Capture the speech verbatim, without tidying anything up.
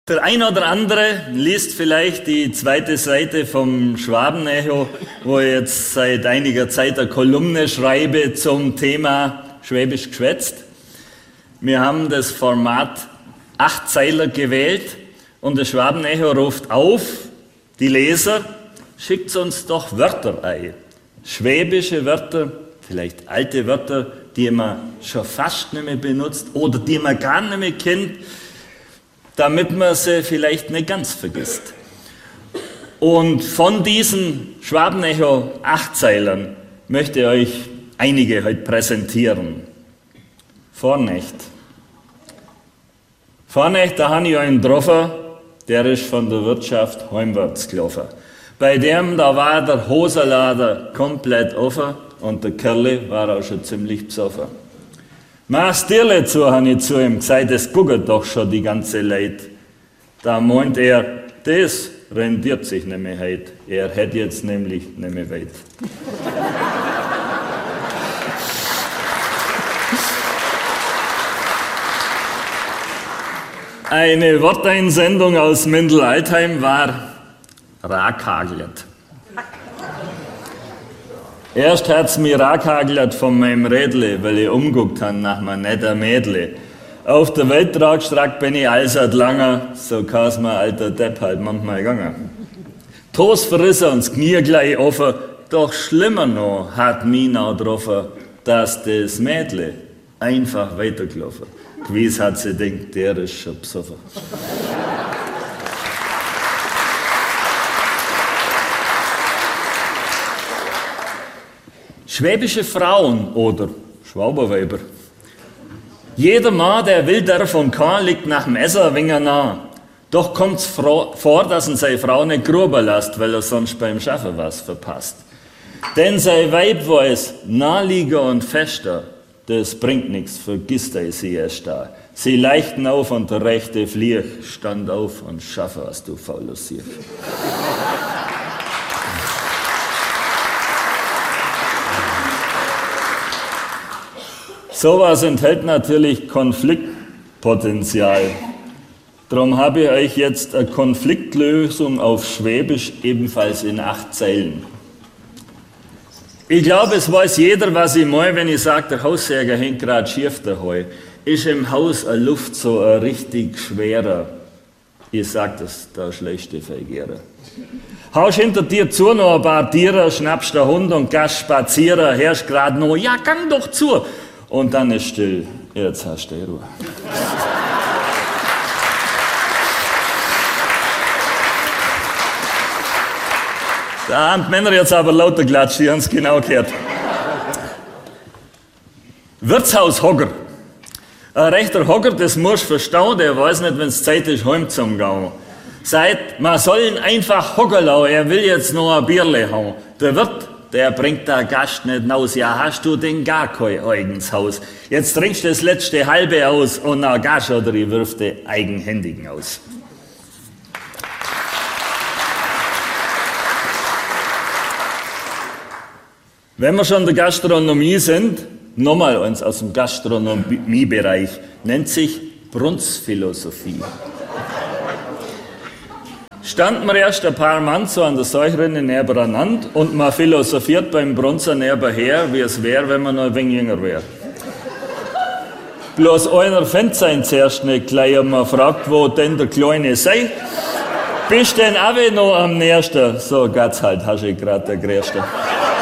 Der ein oder andere liest vielleicht die zweite Seite vom Schwaben-Echo, wo ich jetzt seit einiger Zeit eine Kolumne schreibe zum Thema Schwäbisch geschwätzt. Wir haben das Format Achtzeiler gewählt und das Schwaben-Echo ruft auf, die Leser, schickt uns doch Wörter ein. Schwäbische Wörter, vielleicht alte Wörter, die man schon fast nicht mehr benutzt oder die man gar nicht mehr kennt, damit man sie vielleicht nicht ganz vergisst. Und von diesen Schwaben-Echo-Achtzeilern möchte ich euch einige heute präsentieren. Vornecht. Vornecht, da habe ich einen getroffen, der ist von der Wirtschaft heimwärts gelaufen. Bei dem, da war der Hosenlader komplett offen und der Kerl war auch schon ziemlich besoffen. Mach's dirle zu, habe ich zu ihm gesagt, das guckt doch schon die ganze Leid. Da meint er, das rendiert sich nicht mehr heute. Er hätte jetzt nämlich nicht mehr weit. Eine Worteinsendung aus Mindel-Altheim war rakhagelt. Erst hat's mich rakhagelt von meinem Rädle, weil ich umguckt habe nach meinem netten Mädle. Auf der Welttragstreck bin ich allseit langer, so kann's mir alter Depp halt manchmal gegangen. Tos verrissen und das Knie gleich offen, doch schlimmer noch hat mich noch getroffen, dass das Mädle einfach weitergelaufen. Gewiss hat sie gedacht, der ist schon besoffen. Schwäbische Frauen oder Schwaberweiber. Jeder Mann, der will davon kann, liegt nach dem Essen ein wenig nah. Doch kommt's vor, dass ihn seine Frau nicht gruben lässt, weil er sonst beim Schaffen was verpasst. Denn sein Weib weiß, naheliegen und fester, das bringt nichts, vergisst er sie erst da. Sie leichten auf und der rechte Flieg stand auf und schaffe, was du faules Sieg. Sowas enthält natürlich Konfliktpotenzial. Darum habe ich euch jetzt eine Konfliktlösung auf Schwäbisch, ebenfalls in acht Zeilen. Ich glaube, es weiß jeder, was ich meine, wenn ich sage, der Haussäger hängt gerade schief daheim. Ist im Haus eine Luft so ein richtig schwerer. Ich sag das, der schlechte Vergehrer. Haust hinter dir zu noch ein paar Tiere, schnappst den Hund und gehst spazieren, hörst gerade noch, ja, gang doch zu. Und dann ist still. Jetzt hast du Ruhe. Da haben die Männer jetzt aber lauter klatscht, die haben es genau gehört. Wirtshaushocker. Ein rechter Hocker, das musst du verstehen, der weiß nicht, wenn es Zeit ist, heim zum Gehen. Sagt, man soll ihn einfach hocken lassen, er will jetzt noch ein Bierle haben. Der Wirt, der bringt der Gast nicht raus. Ja, hast du denn gar kein eigenes Haus? Jetzt trinkst du das letzte halbe aus und dann gehst oder ich wirf den eigenhändigen aus. Wenn wir schon in der Gastronomie sind, nochmal eins aus dem Gastronomiebereich, nennt sich Brunsphilosophie. Standen wir erst ein paar Mann so an der Säurerin nebeneinander und man philosophiert beim Brunzer nebenher, wie es wäre, wenn man noch ein wenig jünger wäre. Bloß einer fängt sein zuerst nicht gleich und man fragt, wo denn der Kleine sei. Bist denn auch noch am nächsten? So geht's halt, hast du gerade der Größte.